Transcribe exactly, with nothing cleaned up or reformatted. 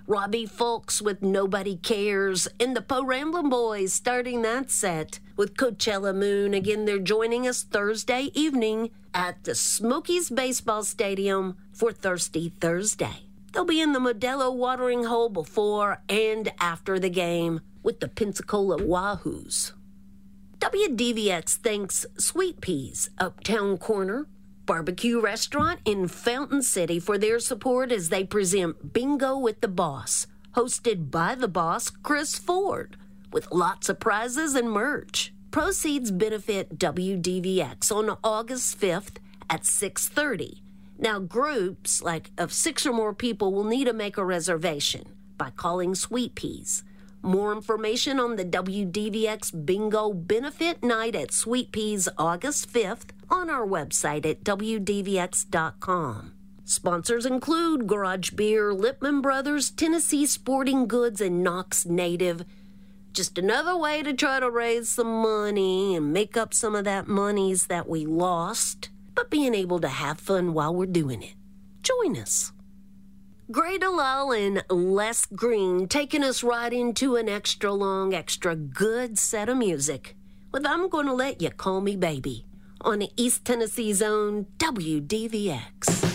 Robbie Fulks with Nobody Cares, and the Po Ramblin' Boys starting that set with Coachella Moon. Again, they're joining us Thursday evening at the Smokies Baseball Stadium for Thirsty Thursday. They'll be in the Modelo watering hole before and after the game with the Pensacola Wahoos. W D V X thanks Sweet Peas, Uptown Corner Barbecue Restaurant in Fountain City for their support as they present Bingo with the Boss, hosted by the boss, Chris Ford, with lots of prizes and merch. Proceeds benefit W D V X on August fifth at six thirty. Now, groups like of six or more people will need to make a reservation by calling Sweet Peas. More information on the W D V X Bingo Benefit Night at Sweet Peas August fifth on our website at W D V X dot com. Sponsors include Garage Beer, Lipman Brothers, Tennessee Sporting Goods, and Knox Native. Just another way to try to raise some money and make up some of that monies that we lost, but being able to have fun while we're doing it. Join us. Gray Dalal and Les Green taking us right into an extra long, extra good set of music with I'm Gonna Let You Call Me Baby on East Tennessee's own W D V X.